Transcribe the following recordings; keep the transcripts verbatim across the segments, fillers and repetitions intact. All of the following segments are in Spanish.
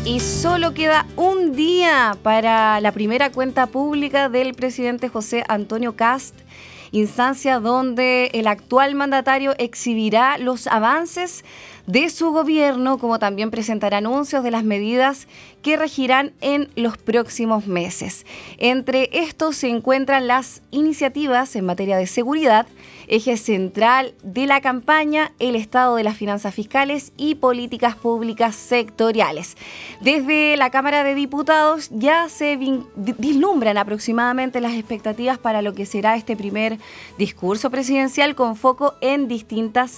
Y solo queda un día para la primera cuenta pública del presidente José Antonio Kast, instancia donde el actual mandatario exhibirá los avances de su gobierno, como también presentará anuncios de las medidas que regirán en los próximos meses. Entre estos se encuentran las iniciativas en materia de seguridad, eje central de la campaña, el estado de las finanzas fiscales y políticas públicas sectoriales. Desde la Cámara de Diputados ya se vislumbran aproximadamente las expectativas para lo que será este primer discurso presidencial con foco en distintas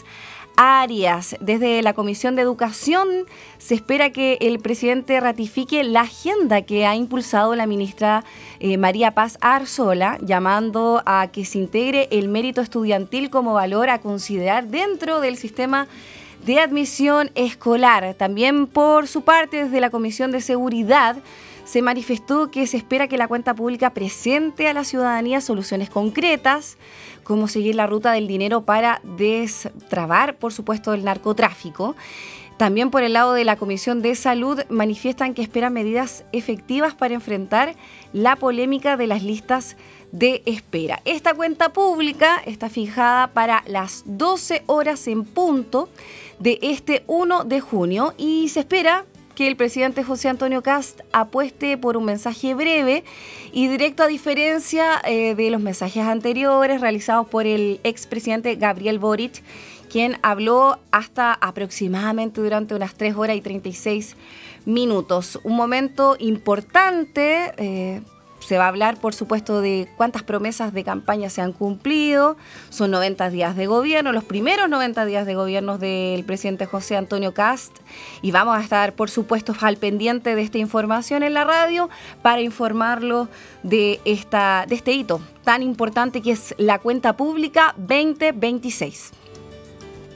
áreas. Desde la Comisión de Educación se espera que el presidente ratifique la agenda que ha impulsado la ministra eh, María Paz Arzola, llamando a que se integre el mérito estudiantil como valor a considerar dentro del sistema de admisión escolar. También, por su parte, desde la Comisión de Seguridad se manifestó que se espera que la cuenta pública presente a la ciudadanía soluciones concretas, como seguir la ruta del dinero para destrabar, por supuesto, el narcotráfico. También por el lado de la Comisión de Salud manifiestan que esperan medidas efectivas para enfrentar la polémica de las listas de espera. Esta cuenta pública está fijada para las doce horas en punto de este primero de junio y se espera que el presidente José Antonio Kast apueste por un mensaje breve y directo, a diferencia eh, de los mensajes anteriores realizados por el expresidente Gabriel Boric, quien habló hasta aproximadamente durante unas tres horas y treinta y seis minutos. Un momento importante. Eh, Se va a hablar, por supuesto, de cuántas promesas de campaña se han cumplido. Son noventa días de gobierno, los primeros noventa días de gobierno del presidente José Antonio Kast. Y vamos a estar, por supuesto, al pendiente de esta información en la radio para informarlo de, esta, de este hito tan importante que es la cuenta pública veinte veintiséis.